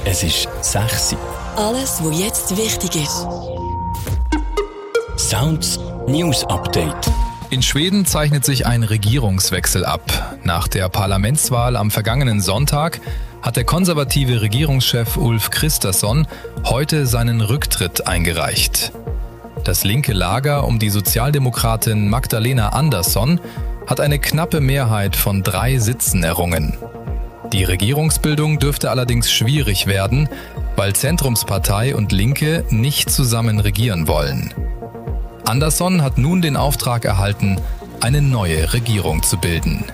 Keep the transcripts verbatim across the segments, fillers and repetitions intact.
Es ist sechs Uhr. Alles, was jetzt wichtig ist. Sounds News Update. In Schweden zeichnet sich ein Regierungswechsel ab. Nach der Parlamentswahl am vergangenen Sonntag hat der konservative Regierungschef Ulf Kristersson heute seinen Rücktritt eingereicht. Das linke Lager um die Sozialdemokratin Magdalena Andersson hat eine knappe Mehrheit von drei Sitzen errungen. Die Regierungsbildung dürfte allerdings schwierig werden, weil Zentrumspartei und Linke nicht zusammen regieren wollen. Andersson hat nun den Auftrag erhalten, eine neue Regierung zu bilden.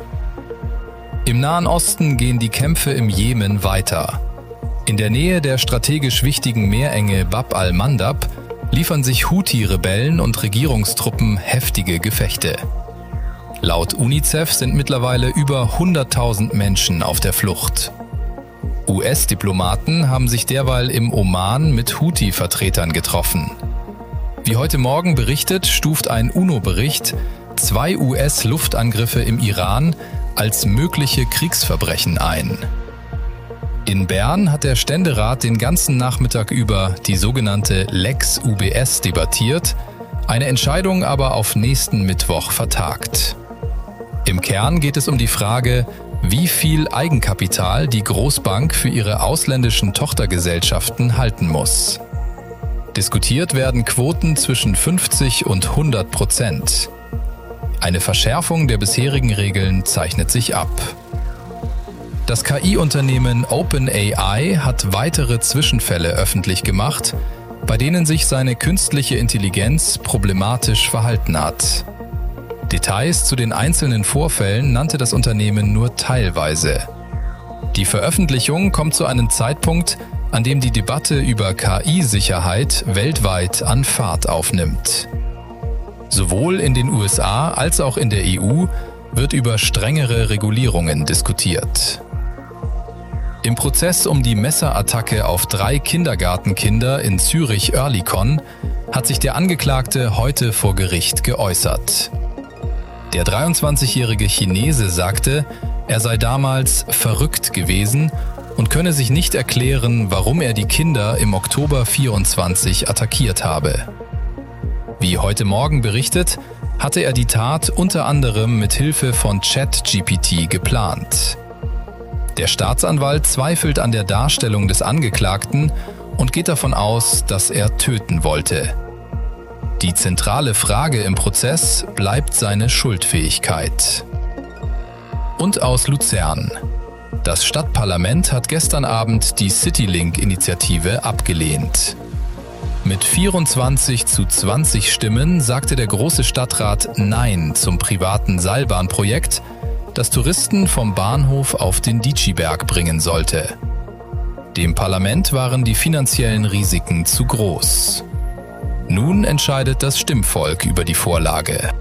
Im Nahen Osten gehen die Kämpfe im Jemen weiter. In der Nähe der strategisch wichtigen Meerenge Bab al-Mandab liefern sich Houthi-Rebellen und Regierungstruppen heftige Gefechte. Laut UNICEF sind mittlerweile über hunderttausend Menschen auf der Flucht. U S-Diplomaten haben sich derweil im Oman mit Houthi-Vertretern getroffen. Wie heute Morgen berichtet, stuft ein UNO-Bericht zwei U S-Luftangriffe im Iran als mögliche Kriegsverbrechen ein. In Bern hat der Ständerat den ganzen Nachmittag über die sogenannte Lex U B S debattiert, eine Entscheidung aber auf nächsten Mittwoch vertagt. Im Kern geht es um die Frage, wie viel Eigenkapital die Großbank für ihre ausländischen Tochtergesellschaften halten muss. Diskutiert werden Quoten zwischen fünfzig und hundert Prozent. Eine Verschärfung der bisherigen Regeln zeichnet sich ab. Das K I-Unternehmen OpenAI hat weitere Zwischenfälle öffentlich gemacht, bei denen sich seine künstliche Intelligenz problematisch verhalten hat. Details zu den einzelnen Vorfällen nannte das Unternehmen nur teilweise. Die Veröffentlichung kommt zu einem Zeitpunkt, an dem die Debatte über K I-Sicherheit weltweit an Fahrt aufnimmt. Sowohl in den U S A als auch in der E U wird über strengere Regulierungen diskutiert. Im Prozess um die Messerattacke auf drei Kindergartenkinder in Zürich-Oerlikon hat sich der Angeklagte heute vor Gericht geäußert. Der dreiundzwanzigjährige Chinese sagte, er sei damals verrückt gewesen und könne sich nicht erklären, warum er die Kinder im Oktober vierundzwanzig attackiert habe. Wie heute Morgen berichtet, hatte er die Tat unter anderem mit Hilfe von ChatGPT geplant. Der Staatsanwalt zweifelt an der Darstellung des Angeklagten und geht davon aus, dass er töten wollte. Die zentrale Frage im Prozess bleibt seine Schuldfähigkeit. Und aus Luzern. Das Stadtparlament hat gestern Abend die Citylink-Initiative abgelehnt. Mit vierundzwanzig zu zwanzig Stimmen sagte der Große Stadtrat Nein zum privaten Seilbahnprojekt, das Touristen vom Bahnhof auf den Dietschiberg bringen sollte. Dem Parlament waren die finanziellen Risiken zu groß. Nun entscheidet das Stimmvolk über die Vorlage.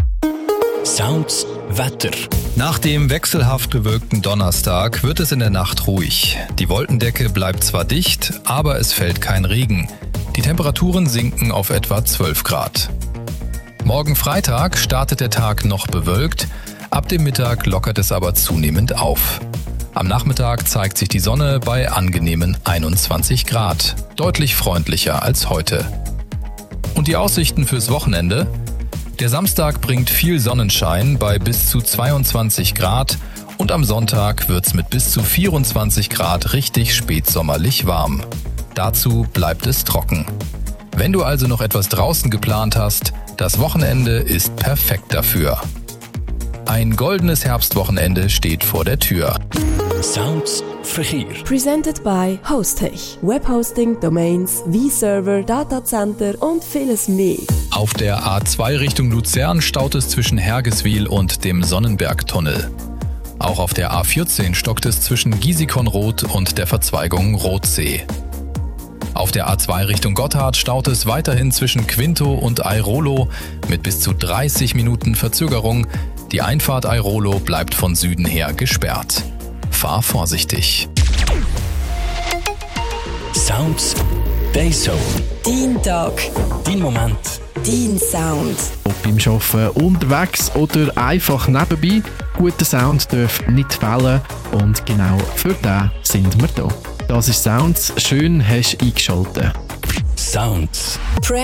Sounds Wetter. Nach dem wechselhaft bewölkten Donnerstag wird es in der Nacht ruhig. Die Wolkendecke bleibt zwar dicht, aber es fällt kein Regen. Die Temperaturen sinken auf etwa zwölf Grad. Morgen Freitag startet der Tag noch bewölkt, ab dem Mittag lockert es aber zunehmend auf. Am Nachmittag zeigt sich die Sonne bei angenehmen einundzwanzig Grad, deutlich freundlicher als heute. Und die Aussichten fürs Wochenende? Der Samstag bringt viel Sonnenschein bei bis zu zweiundzwanzig Grad und am Sonntag wird's mit bis zu vierundzwanzig Grad richtig spätsommerlich warm. Dazu bleibt es trocken. Wenn du also noch etwas draußen geplant hast, das Wochenende ist perfekt dafür. Ein goldenes Herbstwochenende steht vor der Tür. Sounds Verkehr. Presented by Hostech. Webhosting, Domains, V-Server, Datacenter und vieles mehr. Auf der A zwei Richtung Luzern staut es zwischen Hergeswil und dem Sonnenbergtunnel. Auch auf der A vierzehn stockt es zwischen Giesikonroth und der Verzweigung Rothsee. Auf der A zwei Richtung Gotthard staut es weiterhin zwischen Quinto und Airolo mit bis zu dreißig Minuten Verzögerung. Die Einfahrt Airolo bleibt von Süden her gesperrt. Fahr vorsichtig. Sounds Dayzone. Dein Tag. Dein Moment. Dein Sound. Ob beim Arbeiten unterwegs oder einfach nebenbei, guter Sound darf nicht fehlen und genau für den sind wir da. Das ist Sounds. Schön, hast du eingeschaltet. Sounds. Press